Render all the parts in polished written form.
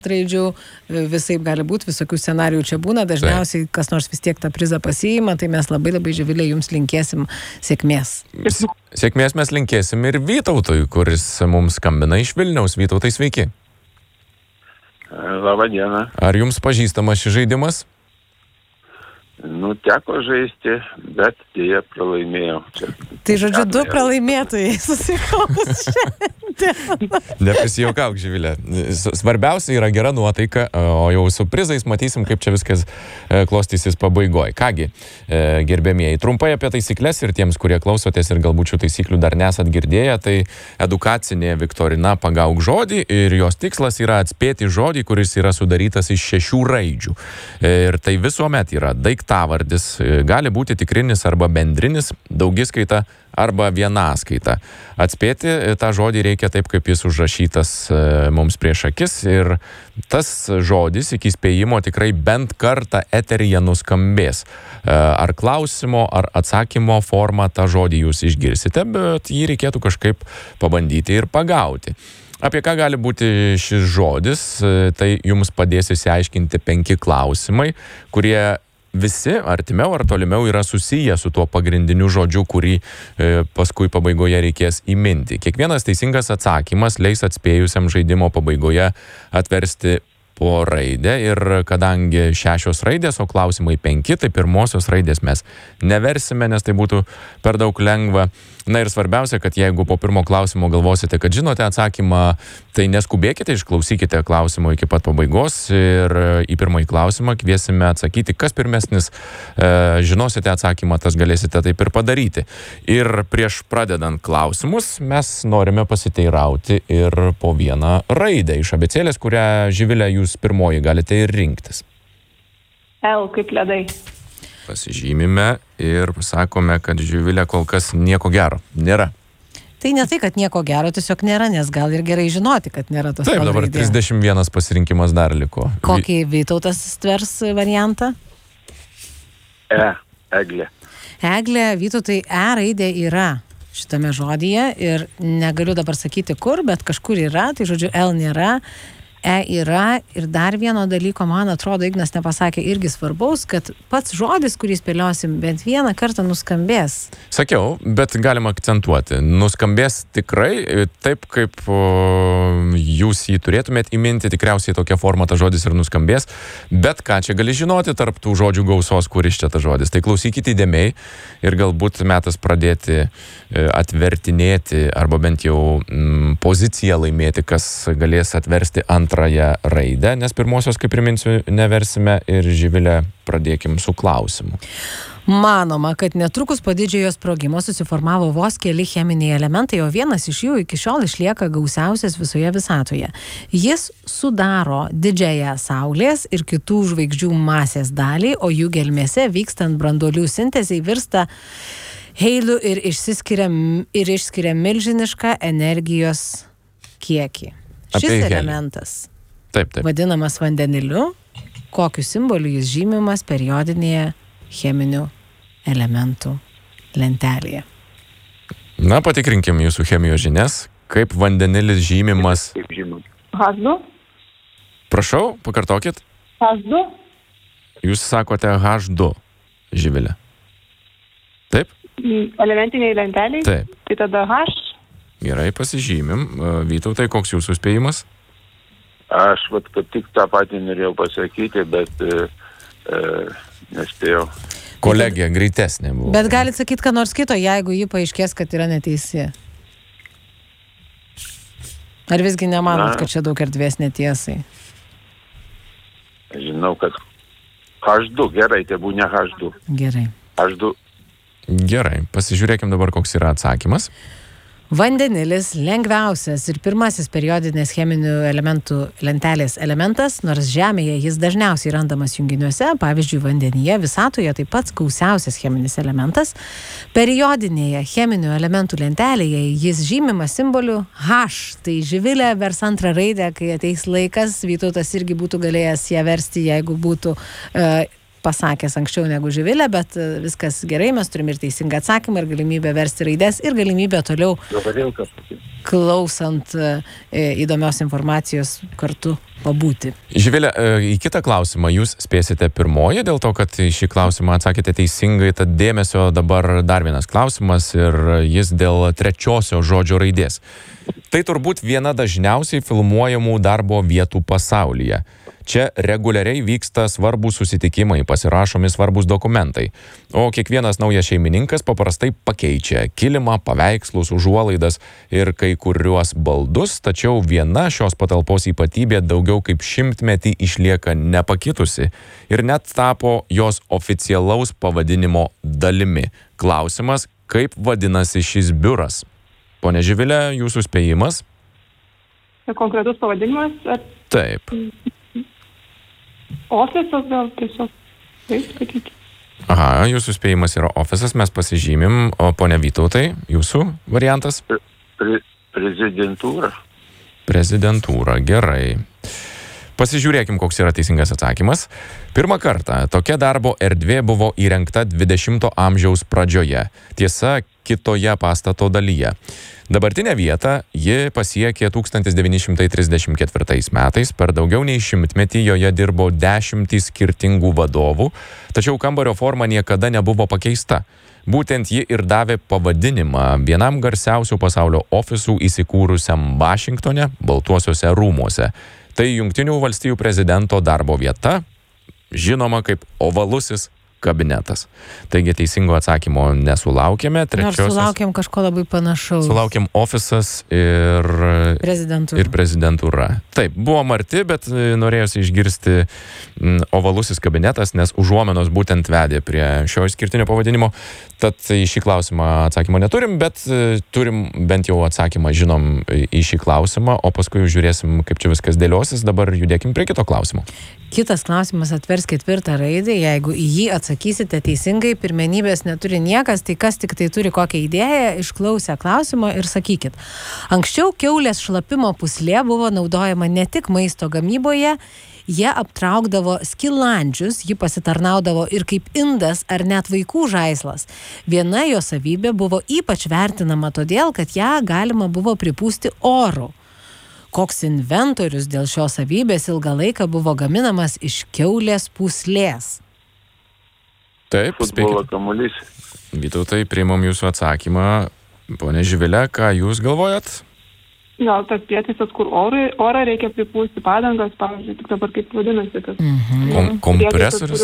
raidžių, visaip gali būti, visokių scenarijų čia būna, dažniausiai kas nors vis tiek tą prizą pasiima, tai mes labai Živilė jums linkėsim sėkmės. Sėkmės mes linkėsim ir Vytautui, kuris mums skambina iš Vilniaus. Vytautai, sveiki. Labą dieną. Ar jums pažįstamas šis žaidimas? Teko žaisti, bet dėja pralaimėjau. Tai žodžiu, 2 pralaimėtojai susikaupus šiandien. Neprisijaukauk, Živilė. Svarbiausia yra gera nuotaika, o jau su prizais matysim, kaip čia viskas klostysis pabaigoje. Kągi, gerbėmieji, trumpai apie taisyklės ir tiems, kurie klausotės ir galbūt šių taisyklių dar nesat girdėję, tai edukacinė viktorina Pagauk žodį ir jos tikslas yra atspėti žodį, kuris yra sudarytas iš 6 raidžių. Ir tai visuomet yra daiktavardis, gali būti tikrinis arba bendrinis, daugiskaita arba vienaskaita. Atspėti tą žodį reikia taip, kaip jis užrašytas mums prieš akis ir tas žodis iki spėjimo tikrai bent kartą eteryje nuskambės. Ar klausimo, ar atsakymo formą tą žodį jūs išgirsite, bet jį reikėtų kažkaip pabandyti ir pagauti. Apie ką gali būti šis žodis, tai jums padės išsiaiškinti 5 klausimai, kurie visi artimiau ar tolimiau yra susiję su tuo pagrindiniu žodžiu, kurį paskui pabaigoje reikės įminti. Kiekvienas teisingas atsakymas leis atspėjusiam žaidimo pabaigoje atversti po raidę ir kadangi 6 raidės, o klausimai 5, tai pirmosios raidės mes neversime, nes tai būtų per daug lengva. Na ir svarbiausia, kad jeigu po pirmo klausimo galvosite, kad žinote atsakymą, tai neskubėkite, išklausykite klausimo iki pat pabaigos ir į pirmąjį klausimą kviesime atsakyti, kas pirmesnis žinosite atsakymą, tas galėsite taip ir padaryti. Ir prieš pradedant klausimus mes norime pasiteirauti ir po vieną raidę iš abėcėlės, kurią Živilė jūs pirmoji galite ir rinktis. L kaip ledai. Pasižymime ir sakome, kad Živilė kol kas nieko gero nėra. Tai ne tai, kad nieko gero tiesiog nėra, nes gal ir gerai žinoti, kad nėra tos Taip, dabar 31 pasirinkimas dar liko. Kokį Vytautas stvers variantą? Eglė. Eglė, Vytautai, raidė yra šitame žodyje ir negaliu dabar sakyti kur, bet kažkur yra, tai žodžiu L nėra. Yra ir dar vieno dalyko, man atrodo, Ignas nepasakė irgi svarbaus, kad pats žodis, kurį spėliosim, bent vieną kartą nuskambės. Sakiau, bet galima akcentuoti. Nuskambės tikrai taip, kaip jūs jį turėtumėt įminti, tikriausiai tokia forma ta žodis ir nuskambės, bet ką čia gali žinoti tarp tų žodžių gausos, kuris čia ta žodis. Tai klausykite įdėmiai ir galbūt metas pradėti atvertinėti arba bent jau poziciją laimėti, kas galės atversti antrąją raidę, nes pirmosios, kaip priminsiu, neversime ir Živilė pradėkim su klausimu. Manoma, kad netrukus po didžiojo sprogimo susiformavo vos keli cheminiai elementai, o vienas iš jų iki šiol išlieka gausiausias visoje visatoje. Jis sudaro didžiąją Saulės ir kitų žvaigždžių masės dalį, o jų gelmėse vykstant branduolių sintezei virsta heilių ir išskiria milžinišką energijos kiekį. Šis elementas vadinamas vandeniliu, kokiu simboliu jis žymimas periodinėje cheminių elementų lentelėje. Na, patikrinkim jūsų chemijos žinias, kaip vandenilis žymimas. H2. Prašau, pakartokit. H2. Jūs sakote H2, Živilė. Taip? Elementiniai lenteliai. Taip. Tai tada H. Gerai, pasižymim. Vytautai, koks jūsų spėjimas? Aš kaip tik tą patį norėjau pasakyti, bet nespėjau. Kolegė greitesnė buvo. Bet galit sakyti, ką nors kito, jeigu ji paaiškės, kad yra neteisi. Ar visgi nemanot, kad čia daug erdvės netiesai? Žinau, kad H2, gerai, tai būna H2. Gerai. H2. Gerai, pasižiūrėkim dabar, koks yra atsakymas. Vandenilis lengviausias ir pirmasis periodinės cheminių elementų lentelės elementas, nors Žemėje jis dažniausiai randamas junginiuose, pavyzdžiui, vandenyje, visatoje taip pat gausiausias cheminis elementas. Periodinėje cheminių elementų lentelėje jis žymimas simboliu H. Tai Živilė vers antrą raidę, kai ateis laikas, Vytautas irgi būtų galėjęs ją versti, jeigu būtų pasakęs anksčiau negu Živilė, bet viskas gerai, mes turime ir teisingą atsakymą, ir galimybę versti raides, ir galimybę toliau klausant įdomios informacijos kartu pabūti. Živilė, į kitą klausimą jūs spėsite pirmoji, dėl to, kad šį klausimą atsakėte teisingai, tad dėmesio dabar dar vienas klausimas ir jis dėl trečiosios žodžio raidės. Tai turbūt viena dažniausiai filmuojamų darbo vietų pasaulyje. Čia reguliariai vyksta svarbūs susitikimai, pasirašomi svarbūs dokumentai, o kiekvienas naujas šeimininkas paprastai pakeičia kilimą, paveikslus, užuolaidas ir kai kuriuos baldus, tačiau viena šios patalpos ypatybė daugiau kaip 100 metį išlieka nepakitusi ir net tapo jos oficialaus pavadinimo dalimi. Klausimas, kaip vadinasi šis biuras? Pone Živilė, jūsų spėjimas? Konkretus pavadinimas? Taip. Ofisas gal tiesiog, taip sakyti. Aha, jūsų spėjimas yra ofisas, mes pasižymim, o ponia Vytautai, jūsų variantas? Prezidentūra. Prezidentūra, gerai. Pasižiūrėkim, koks yra teisingas atsakymas. Pirmą kartą tokia darbo erdvė buvo įrengta 20 amžiaus pradžioje. Tiesa, kitoje pastato dalyje. Dabartinę vietą ji pasiekė 1934 metais, per daugiau nei 100 metį joje dirbo 10 skirtingų vadovų, tačiau kambario forma niekada nebuvo pakeista. Būtent ji ir davė pavadinimą vienam garsiausių pasaulio ofisų įsikūrusiam Vašingtone, Baltuosiuose rūmuose. Tai Jungtinių valstijų prezidento darbo vieta, žinoma kaip ovalusis kabinetas. Taigi teisingo atsakymo nesulaukėme. Nors sulaukėm kažko labai panašaus. Sulaukėm ofisas ir prezidentūra. Taip, buvo marti, bet norėjosi išgirsti ovalusis kabinetas, nes užuomenos būtent vedė prie šio išskirtinio pavadinimo. Tad į šį klausimą atsakymo neturim, bet turim bent jau atsakymą, žinom, į šį klausimą, o paskui žiūrėsim, kaip čia viskas dėliosis. Dabar judėkim prie kito klausimo. Kitas klausimas atvers 4 raidę. Jeigu į jį atsakysite teisingai, pirmenybės neturi niekas, tai kas tik tai turi kokią idėją, išklausę klausimo ir sakykit. Anksčiau kiaulės šlapimo pūslė buvo naudojama ne tik maisto gamyboje, jie aptraukdavo skilandžius, ji pasitarnaudavo ir kaip indas ar net vaikų žaislas. Viena jo savybė buvo ypač vertinama todėl, kad ją galima buvo pripūsti oru. Koks inventorius dėl šios savybės ilgą laiką buvo gaminamas iš kiaulės pūslės? Taip, Futbolo kamuolys. Vytautai, priimam jūsų atsakymą. Pone Živilė, ką jūs galvojat? Gal tas prietaisas, kur orą reikia pripūsti, padangas, pavyzdžiui, tik dabar kaip vadinasi tas. Kompresorius?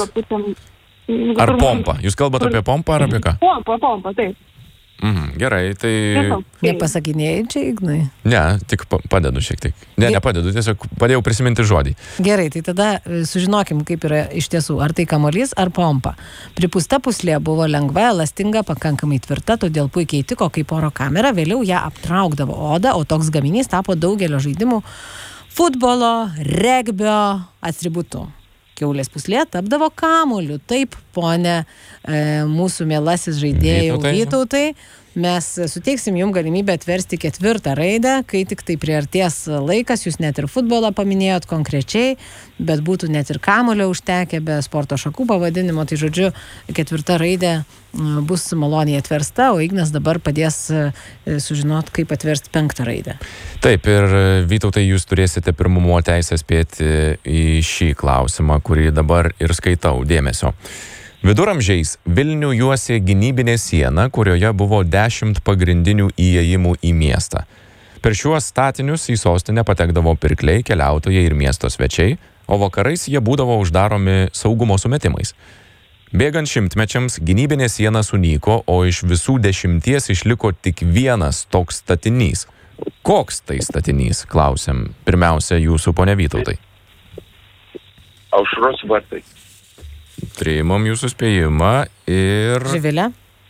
Ar pompa? Jūs kalbate apie pompą ar apie ką? Pompa, taip. Gerai, tai... Nepasakinėjai čia, Ignai? Ne, tik padedu šiek tiek. Nepadedu, tiesiog padėjau prisiminti žodį. Gerai, tai tada sužinokim, kaip yra iš tiesų, ar tai kamuolys, ar pompa. Pripūsta pūslė buvo lengva, elastinga, pakankamai tvirta, todėl puikiai tiko kaip oro kamera, vėliau ją aptraukdavo oda, o toks gaminys tapo daugelio žaidimų futbolo, regbio atributų. Kiaulės pūslė tapdavo kamuoliu. Taip, ponė, mūsų mielasis žaidėjų Vytautai, mes suteiksim jums galimybę atversti 4 raidę, kai tik tai priartės laikas, jūs net ir futbolą paminėjot konkrečiai, bet būtų net ir kamuolio užtekę be sporto šakų pavadinimo, tai žodžiu, 4 raidė bus maloniai atversta, o Ignas dabar padės sužinot, kaip atversti 5 raidę. Taip, ir Vytautai, jūs turėsite pirmumo teisę spėti į šį klausimą, kurį dabar ir skaitau. Dėmesio. Viduramžiais Vilnių juosė gynybinė siena, kurioje buvo 10 pagrindinių įėjimų į miestą. Per šiuos statinius į sostinę patekdavo pirkliai, keliautojai ir miesto svečiai, o vakarais jie būdavo uždaromi saugumo sumetimais. Bėgant šimtmečiams gynybinė siena sunyko, o iš visų 10 išliko tik vienas toks statinys. Koks tai statinys, klausiam pirmiausia jūsų, pone Vytautai. Aušros vartai. Priimam jūsų spėjimą ir... Živilė?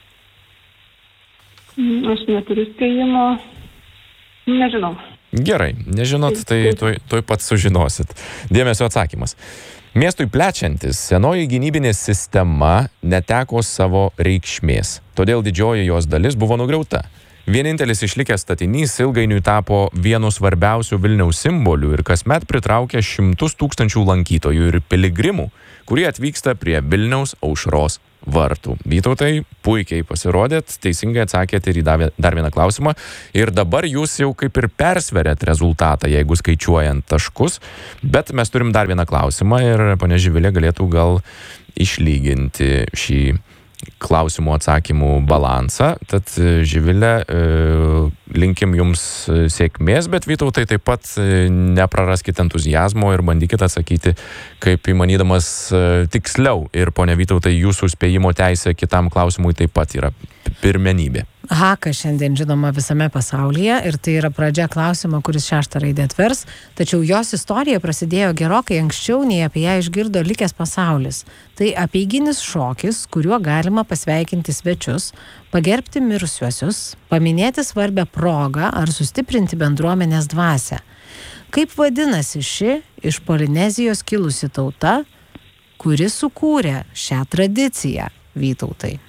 Aš neturiu spėjimo. Nežinau. Gerai, nežinot, tai tuoj pat sužinosit. Dėmesio atsakymas. Miestui plečiantis, senoji gynybinė sistema neteko savo reikšmės, todėl didžioji jos dalis buvo nugriauta. Vienintelis išlikęs statinys ilgainiui tapo vienu svarbiausių Vilniaus simbolių ir kasmet pritraukia 100 000 lankytojų ir piligrimų, kurie atvyksta prie Vilniaus aušros vartų. Vytautai, puikiai pasirodėt, teisingai atsakėte ir į dar vieną klausimą. Ir dabar jūs jau kaip ir persverėt rezultatą, jeigu skaičiuojant taškus, bet mes turim dar vieną klausimą ir ponia Živilė galėtų gal išlyginti šį klausimų atsakymų balansą. Tad Živilė, linkim jums sėkmės, bet Vytautai taip pat nepraraskite entuziazmo ir bandykite atsakyti, kaip įmanydamas tiksliau. Ir ponia Vytautai, jūsų spėjimo teisė kitam klausimui taip pat yra pirmenybė. Haka šiandien žinoma visame pasaulyje ir tai yra pradžia klausimo, kuris 6 raidę atvers, tačiau jos istorija prasidėjo gerokai anksčiau, nei apie ją išgirdo likęs pasaulis. Tai apeiginis šokis, kuriuo galima pasveikinti svečius, pagerbti mirusiuosius, paminėti svarbią progą ar sustiprinti bendruomenės dvasią. Kaip vadinasi ši iš Polinezijos kilusi tauta, kuri sukūrė šią tradiciją, Vytautai?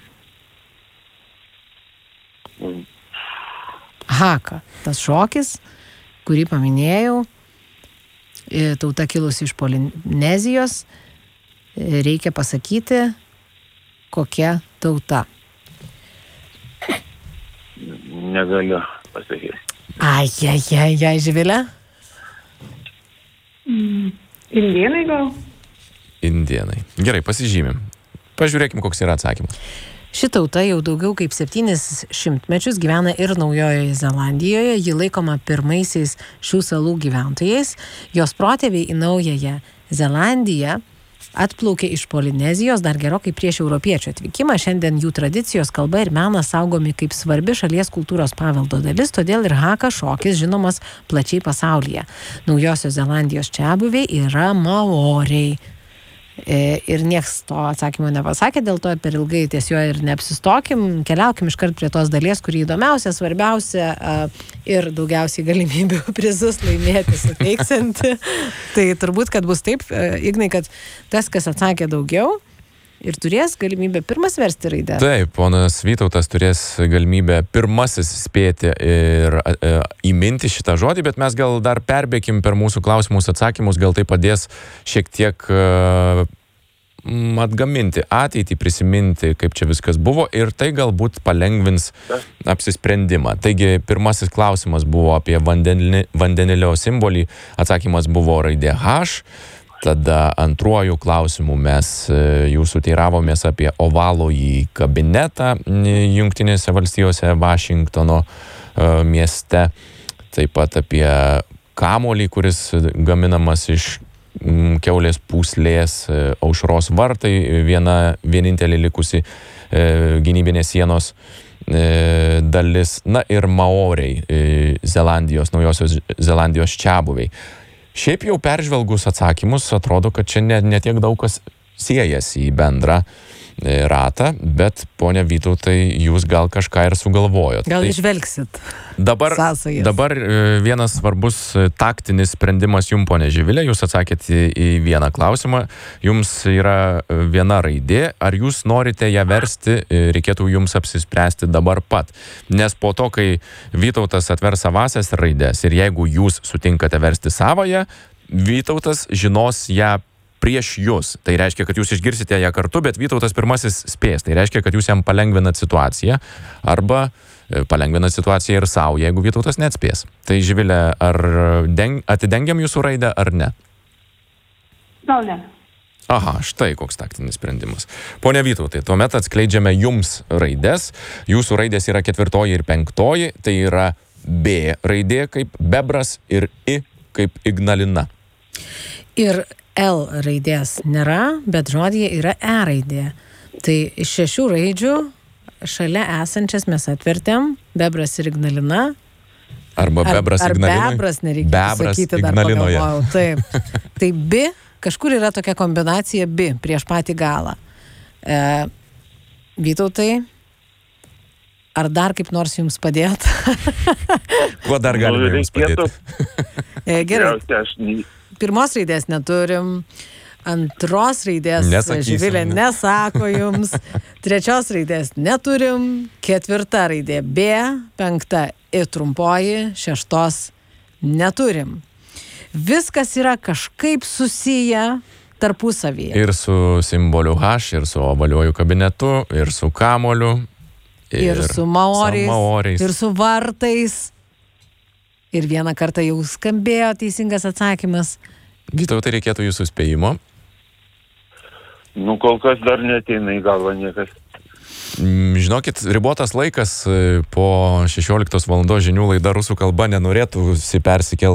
Haka, tas šokis, kurį paminėjau, tauta kilusi iš Polinezijos, reikia pasakyti, kokia tauta. Negaliu pasakyti. Ai, Živilė? Indėnai gal? Indėnai. Gerai, pasižymim. Pažiūrėkim, koks yra atsakymas. Ši tauta jau daugiau kaip 700 mečius gyvena ir Naujojoje Zelandijoje, ji laikoma pirmaisiais šių salų gyventojais. Jos protėviai į Naująją Zelandiją atplaukė iš Polinezijos dar gerokai prieš europiečių atvykimą. Šiandien jų tradicijos, kalba ir menas saugomi kaip svarbi šalies kultūros paveldo dalis, todėl ir haka šokis žinomas plačiai pasaulyje. Naujosios Zelandijos čiabuviai yra maoriai. Ir nieks to atsakymo nepasakė, dėl to per ilgai ties juo ir neapsistokim. Keliaukim iškart prie tos dalies, kuri įdomiausia, svarbiausia ir daugiausiai galimybių prizus laimėti suteiksinti. Tai turbūt, kad bus taip, Ignai, kad tas, kas atsakė daugiau ir turės galimybę pirmas versti raidę. Taip, ponas Vytautas turės galimybę pirmasis spėti ir įminti šitą žodį, bet mes gal dar perbėkim per mūsų klausimus atsakymus, gal tai padės šiek tiek atgaminti ateitį, prisiminti, kaip čia viskas buvo ir tai galbūt palengvins apsisprendimą. Taigi, pirmasis klausimas buvo apie vandenilio simbolį, atsakymas buvo raidė H. Tada antruoju klausimu mes jūsų teiravomės apie ovalųjį kabinetą Jungtinėse valstijose, Vašingtono mieste. Taip pat apie kamuolį, kuris gaminamas iš kiaulės pūslės, aušros vartai, vienintelė likusi gynybinės sienos dalis. Na ir maoriai, Naujosios Zelandijos čiabuviai. Šiaip jau peržvelgus atsakymus, atrodo, kad čia ne tiek daug kas siejasi į bendrą ratą, bet, ponia Vytautai, jūs gal kažką ir sugalvojot. Gal išvelgsit sąsajas. Dabar vienas svarbus taktinis sprendimas jums, ponia Živilė, jūs atsakėte į vieną klausimą, jums yra viena raidė, ar jūs norite ją versti, reikėtų jums apsispręsti dabar pat. Nes po to, kai Vytautas atvers savasias raidės ir jeigu jūs sutinkate versti savąją, Vytautas žinos ją prieš jūs. Tai reiškia, kad jūs išgirsite ją kartu, bet Vytautas pirmasis spės. Tai reiškia, kad jūs jam palengvinat situaciją arba palengvinat situaciją ir savo, jeigu Vytautas neatspės. Tai Živilė, ar atidengiam jūsų raidę ar ne? Gal ne. Aha, štai koks taktinis sprendimas. Pone Vytautai, tuomet atskleidžiame jums raides. Jūsų raidės yra 4 ir 5. Tai yra B raidė kaip bebras ir I kaip Ignalina. Ir L raidės nėra, bet žodyje yra E raidė. Tai iš 6 raidžių šalia esančias mes atvertėm bebras ir Ignalina. Arba bebras Ignalinoj. Ar bebras nereikia sakyti, dar pagalvojau. Taip. Tai B, kažkur yra tokia kombinacija B prieš patį galą. Vytautai, ar dar kaip nors jums padėt? Kuo dar galime jums padėti? Gerai. Pirmos raidės neturim. Antros raidės Nesakysim, Živilė ne. nesako jums. Trečios raidės neturim. Ketvirta raidė B, penkta I trumpoji, šeštos neturim. Viskas yra kažkaip susiję tarpusavyje. Ir su simboliu H, ir su ovaliuoju kabinetu, ir su kamoliu. Ir su maoriais, maoriais. ir su vartais. Ir vieną kartą jau skambėjo teisingas atsakymas. Vytautai, reikėtų jūsų spėjimo. Nu, kol kas dar neteina į galvą niekas. Žinokit, ribotas laikas po 16 valandos žinių laida rusų kalba nenorėtų persikelt